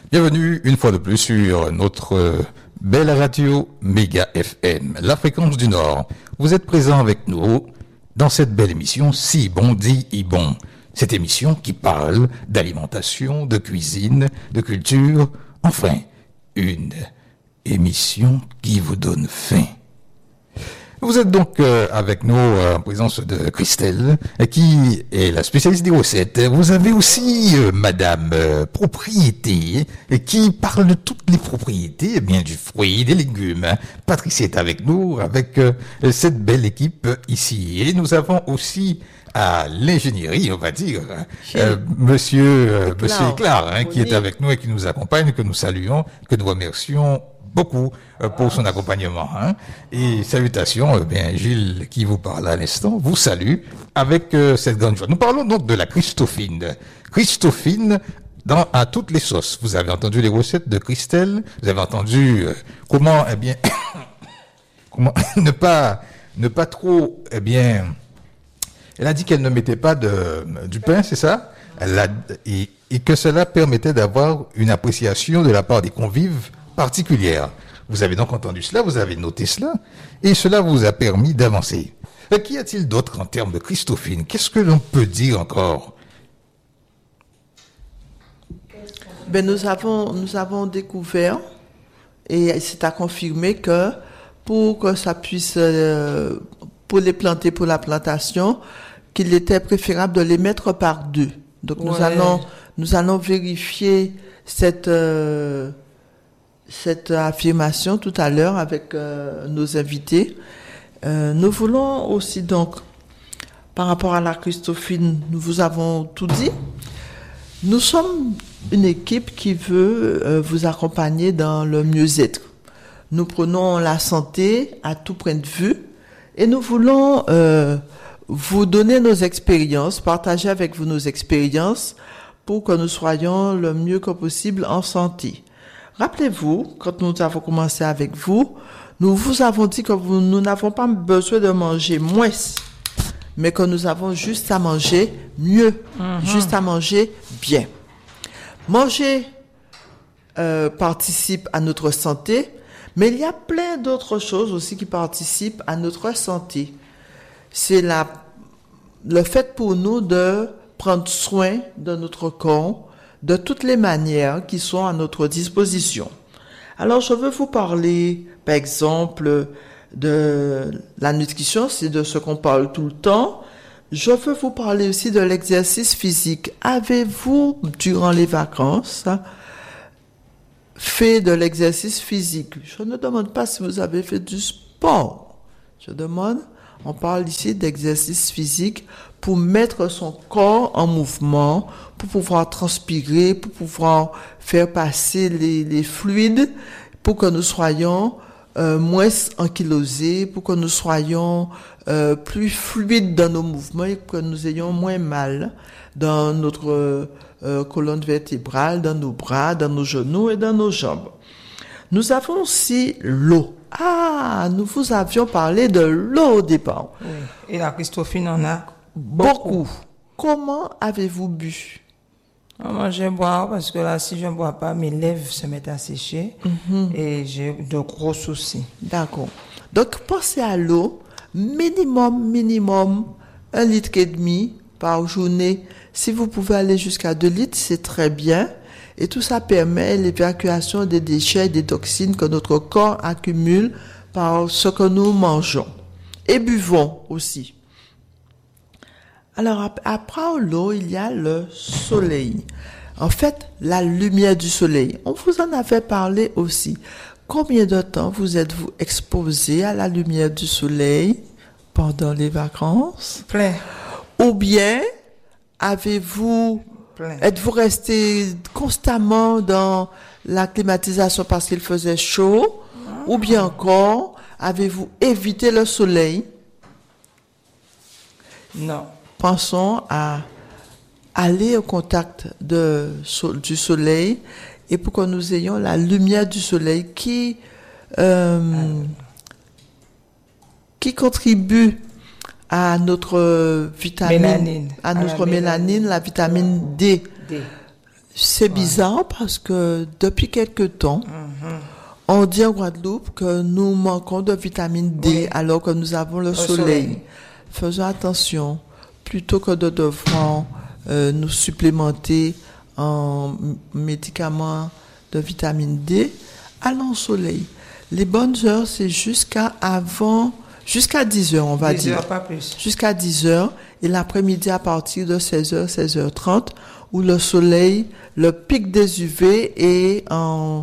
Bienvenue une fois de plus sur notre belle radio Méga FM, la fréquence du Nord. Vous êtes présents avec nous dans cette belle émission Si bon dit y bon. Cette émission qui parle d'alimentation, de cuisine, de culture, enfin, une émission qui vous donne faim. Vous êtes donc avec nous en présence de Christelle, qui est la spécialiste des recettes. Vous avez aussi Madame Propriété, qui parle de toutes les propriétés, eh bien du fruit, des légumes. Patricia est avec nous, avec cette belle équipe ici. Et nous avons aussi à l'ingénierie, on va dire, Monsieur Éclard, qui est avec nous et qui nous accompagne, que nous saluons, que nous remercions beaucoup pour son accompagnement. Et salutations, Gilles qui vous parle à l'instant, vous salue avec cette grande joie. Nous parlons donc de la Christophine. Christophine à toutes les sauces. Vous avez entendu les recettes de Christelle, vous avez entendu comment, comment ne pas trop, elle a dit qu'elle ne mettait pas du pain, c'est ça? Et que cela permettait d'avoir une appréciation de la part des convives particulière. Vous avez donc entendu cela, vous avez noté cela, et cela vous a permis d'avancer. Qu'y a-t-il d'autre en termes de Christophine? Qu'est-ce que l'on peut dire encore? Nous avons découvert, et c'est à confirmer que pour que ça puisse, pour les planter, pour la plantation, qu'il était préférable de les mettre par deux. Donc nous allons vérifier cette affirmation tout à l'heure avec nos invités. Nous voulons aussi donc, par rapport à la Christophine, nous vous avons tout dit. Nous sommes une équipe qui veut vous accompagner dans le mieux-être. Nous prenons la santé à tout point de vue et nous voulons vous donner nos expériences, partager avec vous nos expériences pour que nous soyons le mieux que possible en santé. Rappelez-vous, quand nous avons commencé avec vous, nous vous avons dit que nous n'avons pas besoin de manger moins, mais que nous avons juste à manger mieux, juste à manger bien. Manger participe à notre santé, mais il y a plein d'autres choses aussi qui participent à notre santé. C'est le fait pour nous de prendre soin de notre corps, de toutes les manières qui sont à notre disposition. Alors, je veux vous parler, par exemple, de la nutrition, c'est de ce qu'on parle tout le temps. Je veux vous parler aussi de l'exercice physique. Avez-vous, durant les vacances, fait de l'exercice physique? Je ne demande pas si vous avez fait du sport. On parle ici d'exercice physique pour mettre son corps en mouvement, pour pouvoir transpirer, pour pouvoir faire passer les fluides, pour que nous soyons moins ankylosés, pour que nous soyons plus fluides dans nos mouvements et que nous ayons moins mal dans notre colonne vertébrale, dans nos bras, dans nos genoux et dans nos jambes. Nous avons aussi l'eau. Nous vous avions parlé de l'eau au départ. Oui. Et la Christophine en a beaucoup. Comment avez-vous bu? Moi, je bois parce que là, si je ne bois pas, mes lèvres se mettent à sécher et j'ai de gros soucis. D'accord. Donc, pensez à l'eau. Minimum, 1,5 litre par journée. Si vous pouvez aller jusqu'à 2 litres, c'est très bien. Et tout ça permet l'évacuation des déchets et des toxines que notre corps accumule par ce que nous mangeons. Et buvons aussi. Alors, après l'eau, il y a le soleil. En fait, la lumière du soleil. On vous en avait parlé aussi. Combien de temps vous êtes-vous exposé à la lumière du soleil pendant les vacances? Plein. Ou bien, êtes-vous resté constamment dans la climatisation parce qu'il faisait chaud? Ou bien encore, avez-vous évité le soleil? Non. Pensons à aller au contact du soleil et pour que nous ayons la lumière du soleil qui contribue à notre vitamine, mélanine, mélanine, la vitamine D. C'est bizarre parce que depuis quelque temps, on dit en Guadeloupe que nous manquons de vitamine D alors que nous avons le soleil. Faisons attention, plutôt que de devoir nous supplémenter en médicaments de vitamine D, allons au soleil. Les bonnes heures, c'est jusqu'à 10 heures, on va 10 dire. heures, pas plus. Jusqu'à 10 heures. Et l'après-midi à partir de 16h, 16h30, où le soleil, le pic des UV est en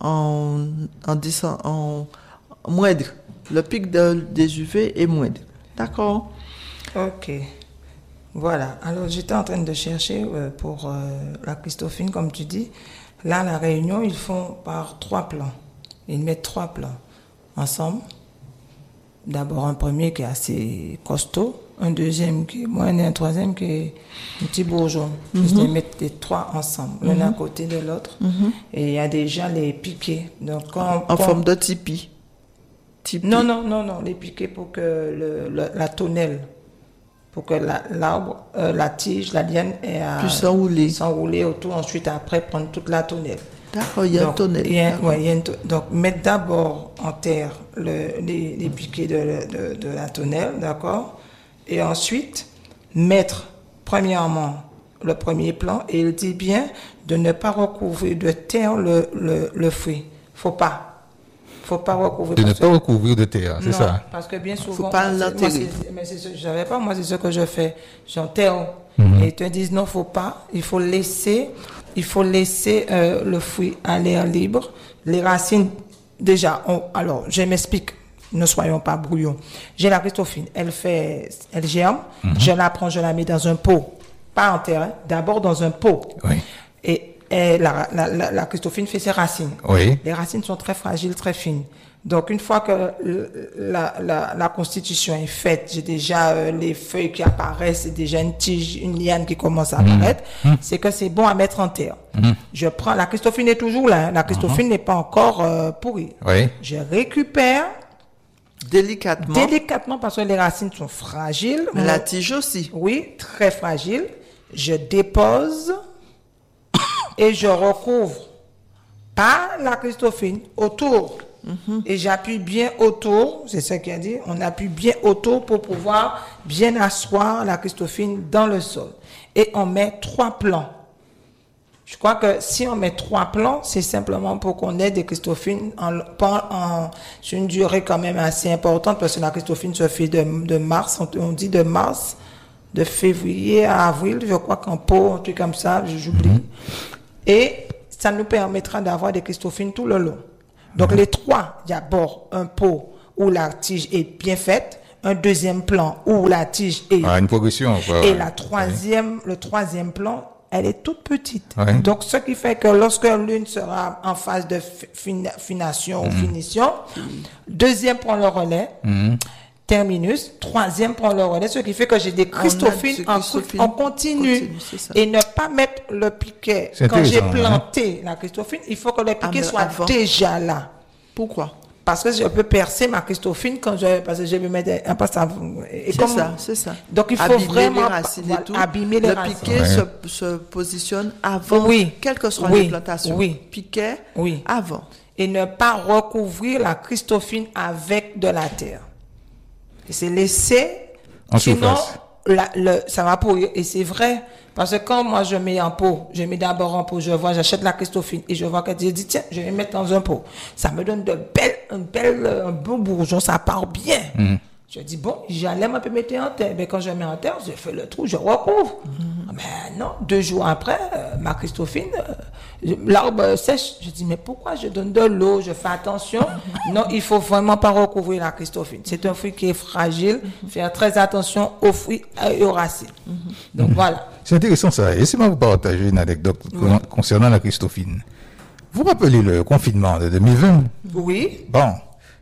moindre. Le pic des UV est moindre. D'accord? Ok. Voilà. Alors, j'étais en train de chercher pour la Christophine, comme tu dis. Là, à La Réunion, ils font par 3 plans. Ils mettent 3 plans ensemble. D'abord, un premier qui est assez costaud, un deuxième qui est moyen et un troisième qui est un petit bourgeon. Ils les mettent les 3 ensemble, l'un à côté de l'autre. Et il y a déjà les piquets. Donc, En forme de tipi. Non, les piquets pour que la tonnelle, pour que l'arbre, la tige, la liane Puis s'enrouler. S'enrouler autour, ensuite après prendre toute la tonnelle. D'accord, il y a un tonnelle. Donc, mettre d'abord en terre les piquets de la tonnelle, d'accord? Et ensuite, mettre premièrement le premier plan, et il dit bien de ne pas recouvrir de terre le fruit. Faut pas recouvrir. De ne pas recouvrir de terre, c'est ça? Parce que bien souvent, faut pas l'enterrer. Mais je savais pas, moi c'est ce que je fais. J'enterre. Et ils te disent non, faut pas. Il faut laisser le fruit à l'air libre. Les racines, déjà, alors je m'explique. Ne soyons pas brouillons. J'ai la Christophine, elle germe. Je la prends, je la mets dans un pot, pas en terre, d'abord dans un pot. Oui. Et la Christophine fait ses racines. Oui. Les racines sont très fragiles, très fines. Donc, une fois que la constitution est faite, j'ai déjà les feuilles qui apparaissent, c'est déjà une tige, une liane qui commence à apparaître, c'est que c'est bon à mettre en terre. Je prends, la Christophine est toujours là, hein. La Christophine n'est pas encore pourrie. Oui. Je récupère délicatement parce que les racines sont fragiles. Mais la tige aussi. Oui, très fragile. Je dépose et je recouvre pas la Christophine autour. Et j'appuie bien autour, c'est ce qu'il a dit, on appuie bien autour pour pouvoir bien asseoir la Christophine dans le sol. Et on met 3 plans. Je crois que si on met 3 plans, c'est simplement pour qu'on ait des Christophines sur une durée quand même assez importante, parce que la Christophine se fait de mars, on dit de mars, de février à avril, je crois qu'en pot, un truc comme ça, j'oublie. Et ça nous permettra d'avoir des Christophines tout le long. Donc les 3, d'abord un pot où la tige est bien faite, un deuxième plan où la tige est... une progression. Et le troisième plan, elle est toute petite. Ouais. Donc ce qui fait que lorsque l'une sera en phase de finition ou finition, deuxième prend le relais, terminus, troisième prend le relais, ce qui fait que j'ai des Christophines en continu. Et ne pas mettre le piquet. Quand j'ai planté la Christophine, il faut que le piquet soit déjà là. Pourquoi? Parce que je peux percer ma Christophine parce que je vais mettre un passe. C'est ça. Donc il faut abîmer vraiment les racines et tout. Abîmer les racines. Le piquet se positionne avant, quelle que soit l'implantation. Piquet avant. Et ne pas recouvrir la Christophine avec de la terre. Et c'est laisser, sinon ça va pourrir. Et c'est vrai, parce que quand moi je mets en pot, je mets d'abord en pot, j'achète la Christophine et je vois qu'elle dit tiens, je vais mettre dans un pot. Ça me donne un beau bourgeon, ça part bien. Je dis bon, j'allais un peu mettre en terre. Mais quand je mets en terre, je fais le trou, je recouvre. Mais non, 2 jours après, ma Christophine, l'arbre sèche. Je dis mais pourquoi je donne de l'eau, je fais attention. Non, il faut vraiment pas recouvrir la Christophine. C'est un fruit qui est fragile. Faire très attention aux fruits et aux racines. Donc voilà. C'est intéressant ça. Laissez-moi vous partager une anecdote concernant la Christophine. Vous rappelez le confinement de 2020? Oui. Bon.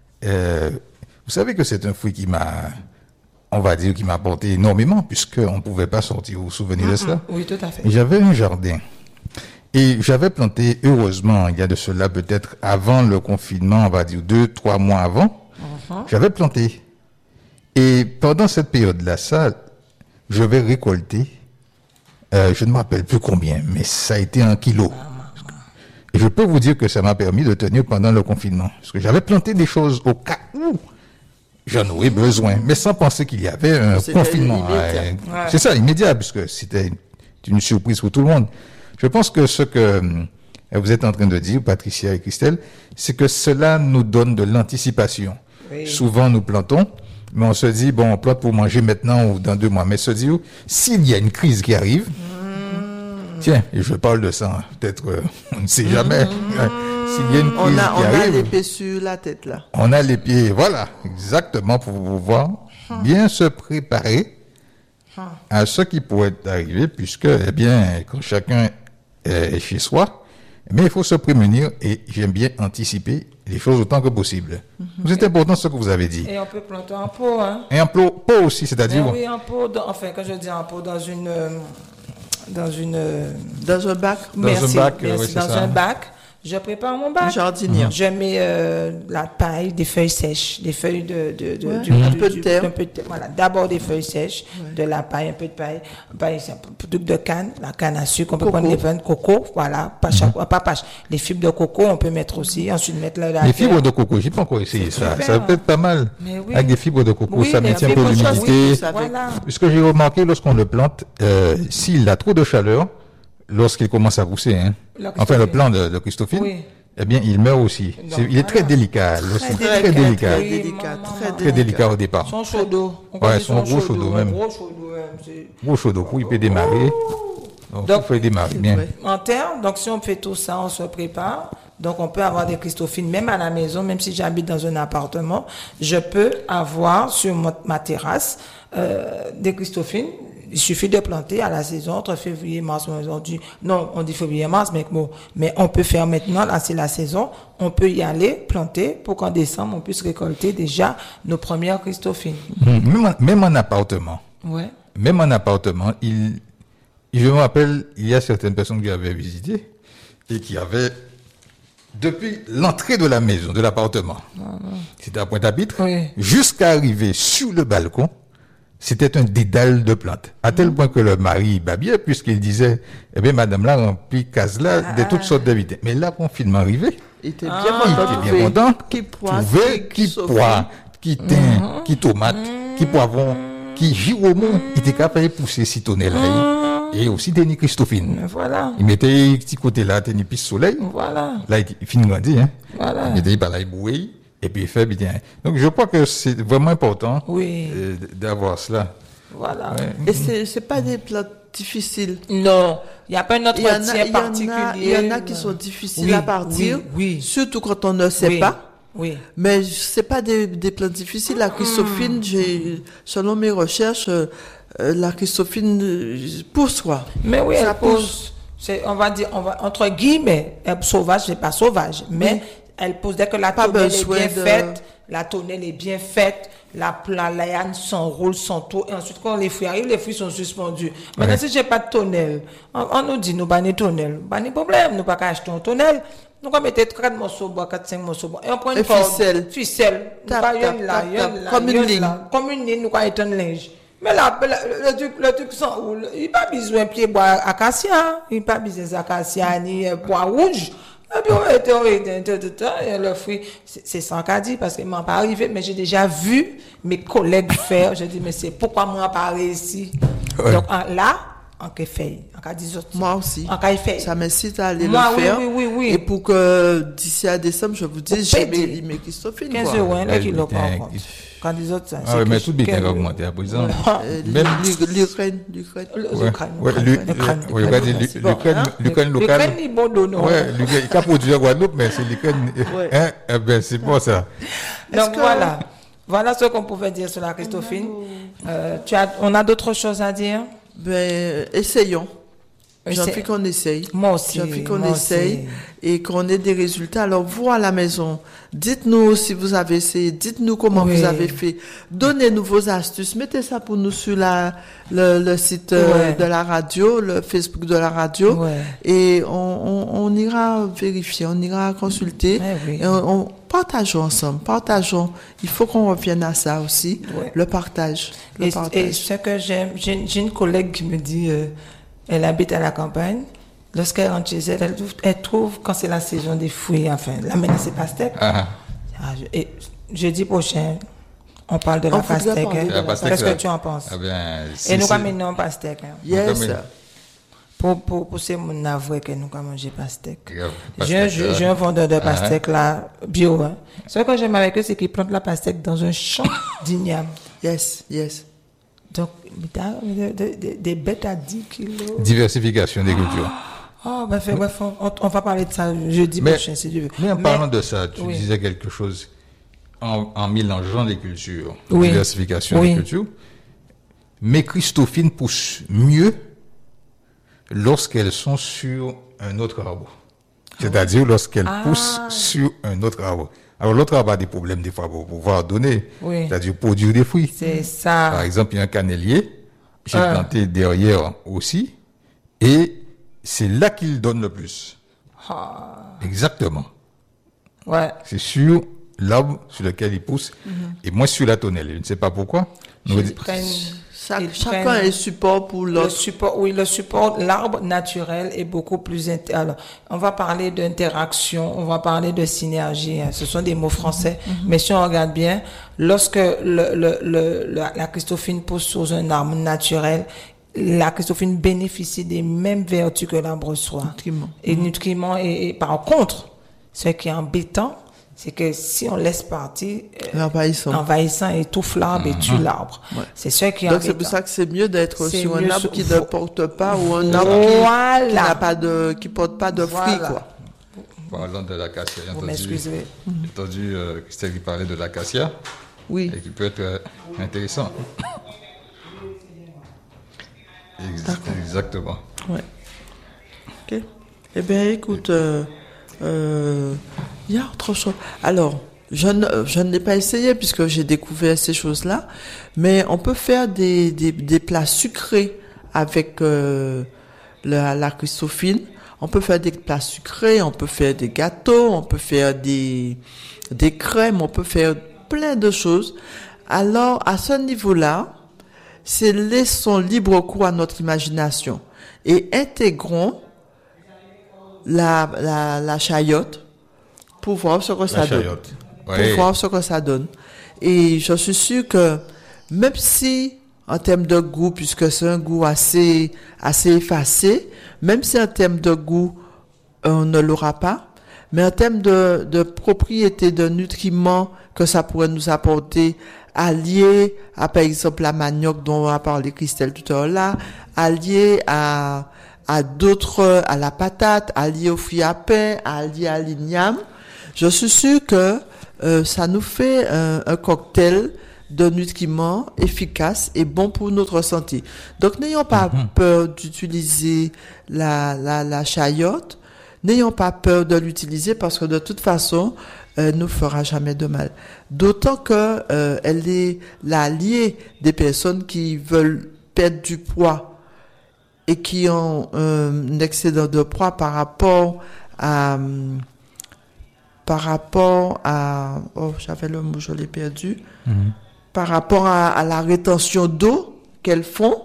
Vous savez que c'est un fruit qui m'a apporté énormément, puisqu'on ne pouvait pas sortir. Vous vous souvenez de cela? Oui, tout à fait. J'avais un jardin. Et j'avais planté, heureusement, il y a de cela peut-être avant le confinement, on va dire 2-3 mois avant, j'avais planté. Et pendant cette période-là, je vais récolter je ne me rappelle plus combien, mais ça a été 1 kilo. Et je peux vous dire que ça m'a permis de tenir pendant le confinement. Parce que j'avais planté des choses au cas où j'en aurais besoin, mais sans penser qu'il y avait un confinement. C'est ça, immédiat, puisque c'était une surprise pour tout le monde. Je pense que ce que vous êtes en train de dire, Patricia et Christelle, c'est que cela nous donne de l'anticipation. Oui. Souvent, nous plantons, mais on se dit, bon, on plante pour manger maintenant ou dans 2 mois. Mais se dire, s'il y a une crise qui arrive, tiens, et je parle de ça, peut-être, on ne sait jamais. S'il y a une crise qui arrive, on a l'épée sur la tête, là. On a les pieds, voilà, exactement, pour pouvoir bien se préparer à ce qui pourrait arriver, puisque, eh bien, quand chacun est chez soi, mais il faut se prémunir et j'aime bien anticiper les choses autant que possible. C'est important ce que vous avez dit. Et on peut planter en pot, hein. Et en pot aussi, c'est-à-dire... Oui, en pot, enfin, quand je dis en pot, dans un bac. Merci, oui, dans un bac. Je prépare mon bac. Jardinière. Je mets la paille, des feuilles sèches, des feuilles un peu de terre. Voilà, d'abord des feuilles sèches, de la paille, un peu de paille, c'est un peu de canne, la canne à sucre, on peut prendre les graines de coco, voilà, les fibres de coco, on peut mettre aussi, ensuite mettre les fibres de coco, j'ai pas encore essayé ça. Ça peut être pas mal. Oui. Avec des fibres de coco, ça maintient un peu l'humidité. Voilà. Ce que j'ai remarqué lorsqu'on le plante, s'il a trop de chaleur, lorsqu'il commence à pousser, enfin le plant de Christophine, eh bien il meurt aussi. Il est très délicat. Très délicat. Très délicat au départ. Son chaud d'eau. Ouais, son gros chaud d'eau même. Gros chaud d'eau, il peut démarrer. Donc, il faut démarrer bien. En terre, donc si on fait tout ça, on se prépare. Donc on peut avoir des Christophines, même à la maison, même si j'habite dans un appartement, je peux avoir sur ma terrasse des Christophines. Il suffit de planter à la saison entre février et mars. On dit février et mars, mais on peut faire maintenant, là c'est la saison, on peut y aller planter pour qu'en décembre on puisse récolter déjà nos premières Christophines. Même en appartement. Ouais. Même en appartement, je me rappelle, il y a certaines personnes qui avaient visité et qui avaient, depuis l'entrée de la maison, de l'appartement, c'était à Pointe-à-Pitre, jusqu'à arriver sur le balcon, c'était un dédale de plantes. À tel point que le mari babiait, puisqu'il disait, eh bien, madame là remplit case là de toutes sortes d'invités. Mais là, confinement arrivé. Il était bien content. Qui poire, qui thym, qui tomate, qui poivron, qui giromon. Il était capable de pousser citonnelle là. Et aussi des Christophine. Voilà. Il mettait petit côté là, des piste soleil. Voilà. Là, il finit grandi, hein. Voilà. Il mettait par là, il bouillait. Et puis il fait bien. Donc je crois que c'est vraiment important d'avoir cela. Voilà. Ouais. Et c'est pas des plats difficiles. Non, il n'y a pas un entretien particulier. Il y en a qui sont difficiles à partir, surtout quand on ne sait pas. Oui. Mais c'est pas des plats difficiles. La Christophine, selon mes recherches, la Christophine pousse quoi. Mais oui, ça pousse. On va dire, entre guillemets, sauvage, c'est pas sauvage, mais elle pousse dès que la tonnelle est bien faite, la tonnelle est bien faite, la liane s'enroule, s'entoure, et ensuite quand les fruits arrivent, les fruits sont suspendus. Maintenant, si j'ai pas de tonnelle, on nous dit, nous banner tonnelle, banner problème, nous pas qu'à acheter une tonnelle, nous on mettre 4 morceaux bois, 4-5 morceaux bois, et on prend une corde, ficelle, comme une ligne, nous quoi étendre linge. Mais là, le truc s'enroule, il n'y a pas besoin de pied bois acacia, il n'y a pas besoin d'acacia ni bois rouge. Et puis le fruit, c'est sans qu'à dire parce qu'il ne m'a pas arrivé, mais j'ai déjà vu mes collègues faire. Je dis, mais c'est pourquoi moi pas réussi. Donc là, en cas fait, en cas des autres. Moi aussi. En cas fait. Ça m'incite à aller le faire. Oui. Et pour que d'ici à décembre, je vous dise, j'ai mes Christophine. 15 euros, le kilo par contre. Quand les autres, ça. Ah oui, mais tout bien a augmenté à présent. Même l'Ukraine. L'Ukraine locale. L'Ukraine est bon d'honneur. Oui, l'Ukraine, il a produit à Guadeloupe, mais c'est l'Ukraine. Ben, c'est bon ça. Donc voilà. Voilà ce qu'on pouvait dire sur la Christophine. On a d'autres choses à dire? Ben, essayons. J'ai envie qu'on essaye. Moi aussi. J'ai envie qu'on essaye et qu'on ait des résultats. Alors, vous à la maison, dites-nous si vous avez essayé, dites-nous comment vous avez fait. Donnez-nous vos astuces. Mettez ça pour nous sur le site de la radio, le Facebook de la radio. Et on ira vérifier, on ira consulter. Et partageons ensemble, partageons. Il faut qu'on revienne à ça aussi, le partage. Et ce que j'aime, j'ai une collègue qui me dit... Elle habite à la campagne. Lorsqu'elle rentre chez elle, elle trouve, quand c'est la saison des fruits, enfin, là maintenant c'est pastèque. Et jeudi prochain, on parle de la pastèque. Qu'est-ce que tu en penses? Et nous ramenons pastèque. Yes. Pour ces mon avoué que nous avons mangé pastèque. J'ai un vendeur de pastèque là, bio. Hein. Ce que j'aime avec eux, c'est qu'ils plantent la pastèque dans un champ d'igname. Yes. Donc, des bêtes à 10 kilos. Diversification des cultures. Bref, on va parler de ça jeudi prochain, si tu veux. Mais en parlant de ça, tu disais quelque chose en mélangeant les cultures, oui. Diversification des cultures. Mais Christophine pousse mieux lorsqu'elles sont sur un autre arbre. C'est-à-dire lorsqu'elles poussent sur un autre arbre. Alors l'autre arbre a des problèmes des fois pour pouvoir donner, c'est-à-dire produire des fruits. C'est ça. Par exemple, il y a un cannelier, j'ai planté derrière aussi, et c'est là qu'il donne le plus. Exactement. Ouais. C'est sur l'arbre sur lequel il pousse, et moins sur la tonnelle. Je ne sais pas pourquoi. Chacun a un support pour l'autre. Le support, l'arbre naturel est beaucoup plus... Alors, on va parler d'interaction, on va parler de synergie. Hein. Ce sont des mots français. Mais si on regarde bien, lorsque la Christophine pousse sur un arbre naturel, la Christophine bénéficie des mêmes vertus que l'arbre reçoit. Nutriments. Et par contre, ce qui est embêtant, c'est que si on laisse partir, l'envahissant étouffe l'arbre et tue l'arbre. Ouais. C'est ce qui est Donc c'est pour ça que c'est mieux d'être sur un arbre qui ne porte pas ou un arbre qui porte pas de fruits, quoi. Parlant de l'acacia, j'ai entendu Christelle qui parlait de l'acacia. Oui. Et qui peut être intéressant. Exactement. Ouais. Ok. Eh bien, écoute, il y a autre chose. Alors, je ne l'ai pas essayé puisque j'ai découvert ces choses-là, mais on peut faire des plats sucrés avec la Christophine. On peut faire des plats sucrés, on peut faire des gâteaux, on peut faire des crèmes, on peut faire plein de choses. Alors, à ce niveau-là, c'est laissons libre cours à notre imagination et intégrons la chayotte pour voir ce que ça donne. Pour voir ce que ça donne. Et je suis sûr que même si en termes de goût, puisque c'est un goût assez effacé, même si en termes de goût on ne l'aura pas, mais en termes de propriété, de nutriments que ça pourrait nous apporter, allié à par exemple la manioc dont on a parlé Christelle tout à l'heure là, allié à d'autres, à la patate, allié aux fruits à pain, allié à l'igname, je suis sûr que ça nous fait un cocktail de nutriments efficaces et bons pour notre santé. Donc n'ayons pas peur d'utiliser la chayotte, n'ayons pas peur de l'utiliser parce que de toute façon, nous fera jamais de mal. D'autant que elle est l'alliée des personnes qui veulent perdre du poids et qui ont un excédent de poids par rapport à j'avais le mot, je l'ai perdu. Par rapport à la rétention d'eau qu'elles font,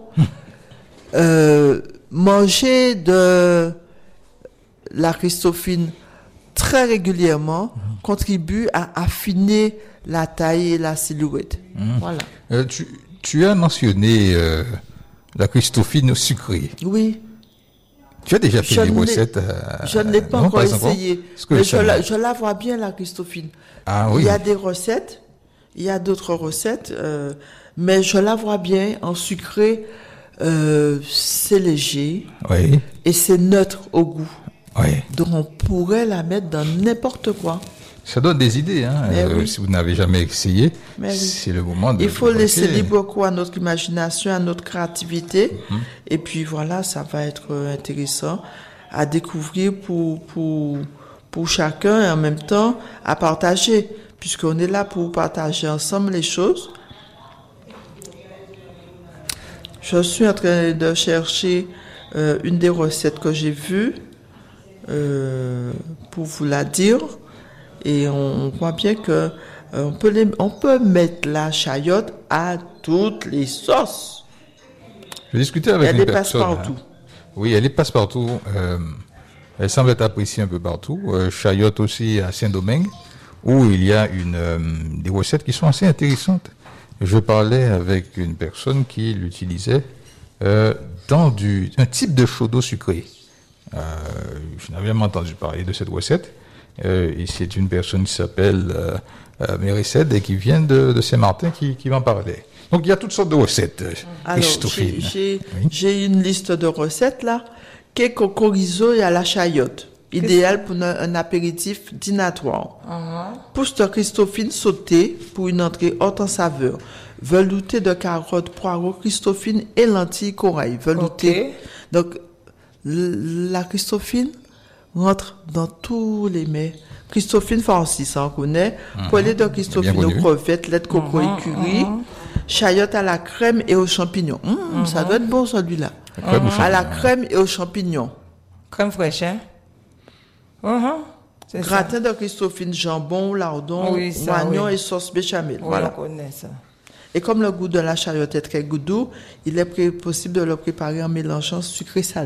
manger de la Christophine très régulièrement contribue à affiner la taille et la silhouette. Voilà. Tu as mentionné la Christophine sucrée. Oui. Tu as déjà fait des recettes je ne l'ai pas encore essayé. Mais je la vois bien, la Christophine. Ah oui. Il y a des recettes, il y a d'autres recettes, mais je la vois bien en sucré. C'est léger et c'est neutre au goût. Donc on pourrait la mettre dans n'importe quoi. Ça donne des idées, hein. Si vous n'avez jamais essayé, c'est le moment de... Il faut laisser libre cours à notre imagination, à notre créativité. Et puis voilà, ça va être intéressant à découvrir pour chacun et en même temps à partager, puisqu'on est là pour partager ensemble les choses. Je suis en train de chercher une des recettes que j'ai vues pour vous la dire. Et on voit bien que on peut mettre la chayotte à toutes les sauces. Je discutais avec une personne. Oui, elle est passe-partout. Elle semble être appréciée un peu partout. Chayotte aussi à Saint-Domingue, où il y a des recettes qui sont assez intéressantes. Je parlais avec une personne qui l'utilisait dans un type de chaudeau sucré. Je n'avais jamais entendu parler de cette recette. Et c'est une personne qui s'appelle Méricède et qui vient de Saint-Martin qui m'en parlait. Donc il y a toutes sortes de recettes. Alors, j'ai une liste de recettes là. Cake au chorizo et à la chayotte. Idéal pour un apéritif dînatoire. Pousse de Christophine sautée pour une entrée haute en saveur. Velouté de carottes, poireaux, Christophine et lentilles corail. Velouté. Okay. Donc, la Christophine rentre dans tous les mets. Christophine farcie, ça on connaît. Poêlée de Christophine aux crevettes, lait de coco et curry. Chayotte à la crème et aux champignons. Ça doit être bon celui-là. À la crème et aux champignons. Crème fraîche, hein? Gratin de Christophine, jambon, lardon, oignon et sauce béchamel. Oui, voilà. on connaît ça. Et comme le goût de la chayotte est très doux, il est possible de le préparer en mélangeant sucré salé.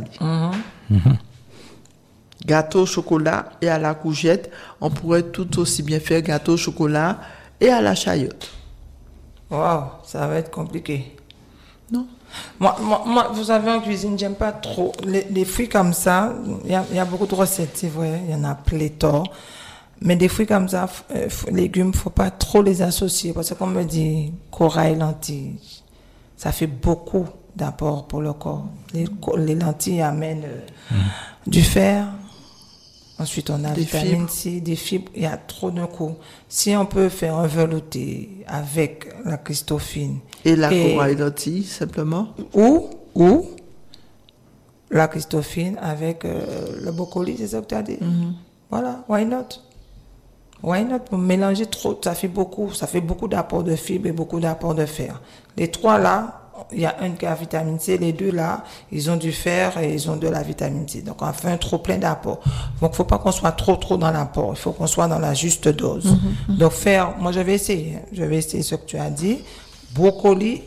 Gâteau au chocolat et à la courgette, on pourrait tout aussi bien faire gâteau au chocolat et à la chayotte. Wow, ça va être compliqué. Non. Moi, vous savez, en cuisine, j'aime pas trop les fruits comme ça. Il y a beaucoup de recettes, c'est vrai. Il y en a pléthore. Mais des fruits comme ça, légumes, faut pas trop les associer. Parce que comme me dit corail, lentilles, ça fait beaucoup d'apport pour le corps. Les lentilles amènent du fer. Ensuite, on a des vitamine C, des fibres. Il y a trop d'un coup. Si on peut faire un velouté avec la Christophine. Et la corail lentilles, simplement. Ou la Christophine avec le brocoli, c'est ça que tu as dit? Voilà, why not? Why not? Pour mélanger trop, ça fait beaucoup d'apports de fibres et beaucoup d'apports de fer. Les trois là, il y a un qui a vitamine C, les deux là, ils ont du fer et ils ont de la vitamine C. Donc on fait un trop plein d'apports. Donc faut pas qu'on soit trop dans l'apport, il faut qu'on soit dans la juste dose. Donc moi je vais essayer ce que tu as dit, brocoli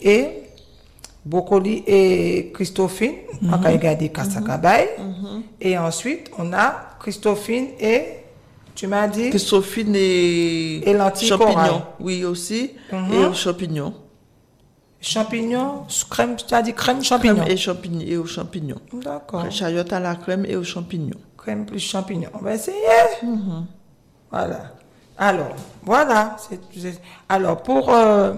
et Christophine, on a regardé Kassakabaye, et ensuite on a Christophine et tu m'as dit Christophine et lentilles champignons. corail. Oui aussi, et champignons. Champignons, crème, tu as dit crème champignons. Crème et aux champignons. D'accord. Chayotte à la crème et aux champignons. Crème plus champignons. On va essayer. Voilà. Alors, voilà. Alors, pour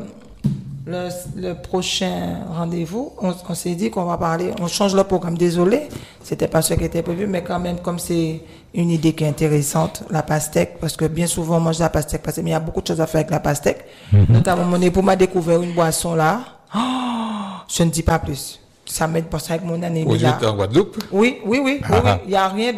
le prochain rendez-vous, on s'est dit qu'on va parler, on change le programme. Désolé, c'était pas ce qui était prévu, mais quand même, comme c'est une idée qui est intéressante, la pastèque, parce que bien souvent on mange la pastèque, parce qu'il y a beaucoup de choses à faire avec la pastèque. Notamment, mon époux m'a découvert une boisson là. Je ne dis pas plus. Ça m'aide pour ça avec mon année. Vous êtes en Guadeloupe? Oui. Il y a rien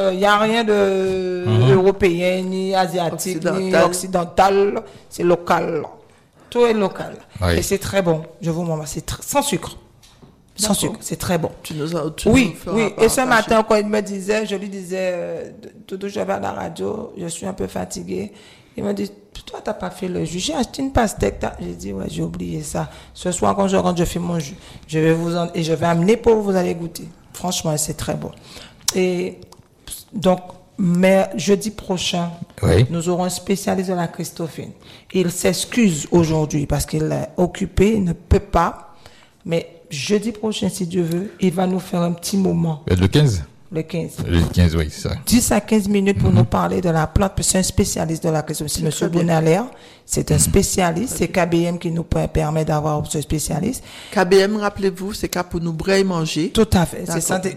de européen, ni asiatique, ni occidental. C'est local. Tout est local. Oui. Et c'est très bon. Je vous montre. C'est sans sucre. Sans sucre. C'est très bon. Oui. Et ce matin, quand il me disait, je lui disais, Doudou, je vais à la radio, je suis un peu fatigué. Il m'a dit, toi, t'as pas fait le jus. J'ai acheté une pastèque. J'ai dit, ouais, j'ai oublié ça. Ce soir, quand je fais mon jus, je vais amener pour vous allez goûter. Franchement, c'est très bon. Et donc, mais jeudi prochain, nous aurons un spécialiste de la Christophine. Il s'excuse aujourd'hui parce qu'il est occupé, il ne peut pas. Mais jeudi prochain, si Dieu veut, il va nous faire un petit moment. Le 15? Le 15. Le 15, oui, c'est ça. 10 à 15 minutes pour nous parler de la plante. C'est un spécialiste de la Christophine. C'est M. Bonaler. C'est un spécialiste. C'est KBM qui nous permet d'avoir ce spécialiste. KBM, rappelez-vous, c'est cas pour nous brailler manger. Tout à fait. C'est ça.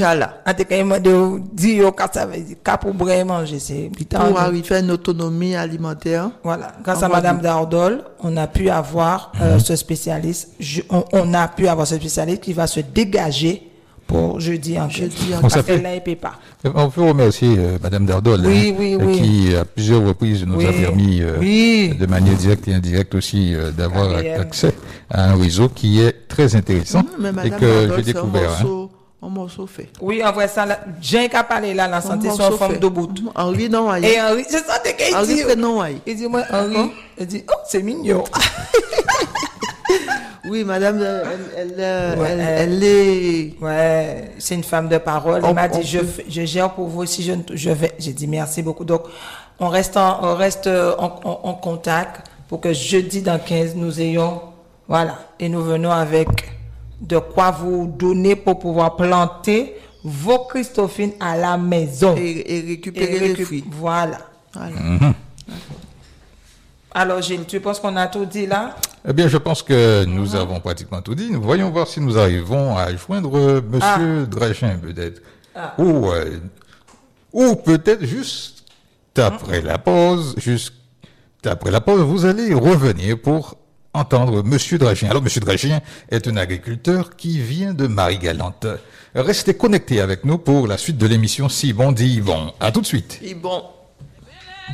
Cas pour brailler manger. C'est pour arriver à une autonomie alimentaire. Voilà. Grâce à Madame Dardol, on a pu avoir ce spécialiste. On a pu avoir ce spécialiste qui va se dégager pour jeudi en parce qu'elle n'a pas. On peut remercier Madame Dardol, qui à plusieurs reprises nous a permis de manière directe et indirecte aussi d'avoir accès à un réseau qui est très intéressant et que j'ai découvert. Un morceau fait. Oui, en vrai, ça, j'ai qu'à parler là, la santé sur forme de bout. Henri non. Et Henri, c'est ça qu'il dit. Henri non. Il dit, moi, Henri, il dit, oh, c'est mignon. Oui, madame, Ouais, elle est... Ouais, c'est une femme de parole. Elle m'a dit, je gère pour vous si je vais. J'ai dit merci beaucoup. Donc, on reste en contact pour que jeudi dans 15, nous ayons, voilà, et nous venons avec de quoi vous donner pour pouvoir planter vos Christophines à la maison. Et récupérer les fruits. Voilà. Alors, Gilles, tu penses qu'on a tout dit là? Eh bien, je pense que nous avons pratiquement tout dit. Nous voyons voir si nous arrivons à joindre Monsieur Drachin, peut-être. Ou peut-être juste après la pause, vous allez revenir pour entendre Monsieur Drachin. Alors, Monsieur Drachin est un agriculteur qui vient de Marie-Galante. Restez connectés avec nous pour la suite de l'émission Si bon dit bon. À tout de suite. Et bon.